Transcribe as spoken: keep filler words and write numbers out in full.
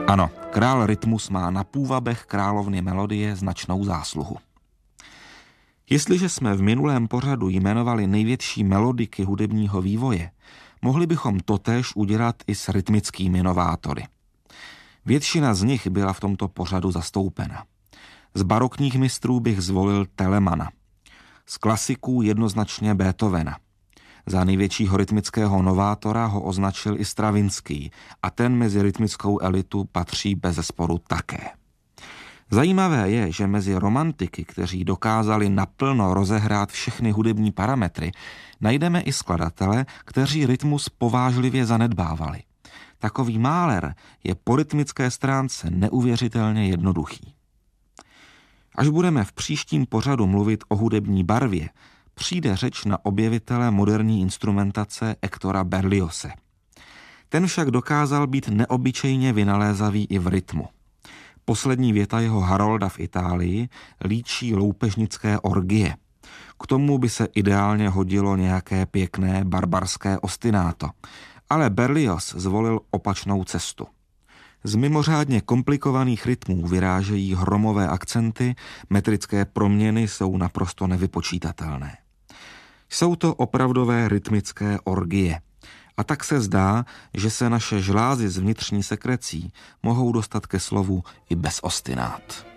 Ano, král rytmus má na půvabech královny melodie značnou zásluhu. Jestliže jsme v minulém pořadu jmenovali největší melodiky hudebního vývoje, mohli bychom totéž udělat i s rytmickými novátory. Většina z nich byla v tomto pořadu zastoupena. Z barokních mistrů bych zvolil Telemana. Z klasiků jednoznačně Beethovena. Za největšího rytmického novátora ho označil i Stravinský a ten mezi rytmickou elitu patří bezesporu také. Zajímavé je, že mezi romantiky, kteří dokázali naplno rozehrát všechny hudební parametry, najdeme i skladatele, kteří rytmus povážlivě zanedbávali. Takový Mahler je po rytmické stránce neuvěřitelně jednoduchý. Až budeme v příštím pořadu mluvit o hudební barvě, přijde řeč na objevitele moderní instrumentace Hectora Berliose. Ten však dokázal být neobyčejně vynalézavý i v rytmu. Poslední věta jeho Harolda v Itálii líčí loupežnické orgie. K tomu by se ideálně hodilo nějaké pěkné barbarské ostinato, ale Berlioz zvolil opačnou cestu. Z mimořádně komplikovaných rytmů vyrážejí hromové akcenty, metrické proměny jsou naprosto nevypočítatelné. Jsou to opravdové rytmické orgie. A tak se zdá, že se naše žlázy z vnitřní sekrecí mohou dostat ke slovu i bez ostinát.